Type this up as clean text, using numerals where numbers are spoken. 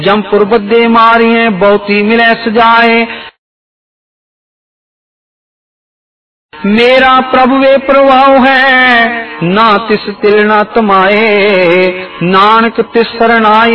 जमपुर बदे मारिए बहुती मिले सजाए। मेरा प्रभु वे प्रभाव है, ना तिस तिल ना तमाए, नानक तिस शरण आए